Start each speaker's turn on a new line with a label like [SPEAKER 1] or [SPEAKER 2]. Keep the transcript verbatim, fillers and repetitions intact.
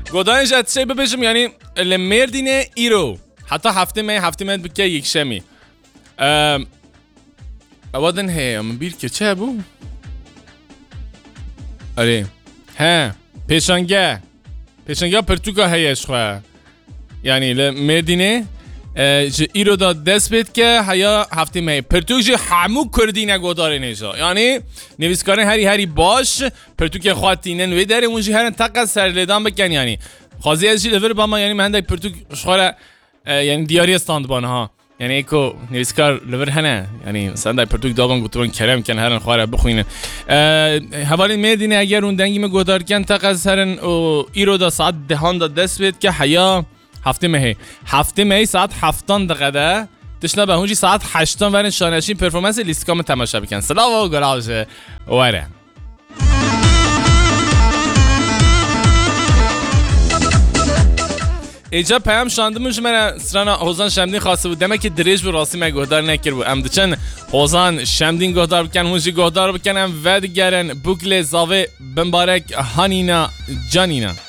[SPEAKER 1] گودان جت چه ببیشم یعنی لمردینه ایرو حتی هفته می هفته می بکه یک شمی اوادن هی من بیر که چه بو آره ها پیشانگه پیشانگه پرتوکا هیش خواه یعنی لمردینه جه ایرو دا دست بید که هیا هفته می پرتوک جه همو کردینه گوداره نیجا یعنی نویسکارن هری هری باش پرتوک خواتینه نوی داره اونجی هرن تقا سر لیدان بکن یعنی خوازی از جی لور با ما یعنی من دای پرتوک شخواره یعنی دیاری استاند بانه ها یعنی ایکو نویسکار لور هنه یعنی مثلا دای پرتوک دابان گوتوان کلم کن هرن خواره بخوینه حوالین میدینه اگر اون دنگی مگودار کن تقا سرن ایرو دا ساعت دهان دا دست بید که هیا هفته مهی هفته مهی ساعت هفتان دقیقه تشنا به هونجی ساعت هشتان ورن شانشین پرفورمنس لیستکام تماشا بکن سلام و گراج وره ایجا پیام شاندموش من سرانا حوزان شمدین خواسته بود دمه که دریج بو راستی من گهدار نکر بود ام دچن حوزان شمدین گهدار بکن هونجی گهدار بکنم و دیگرن بوکل زاوه بمبارک هانینا جانینا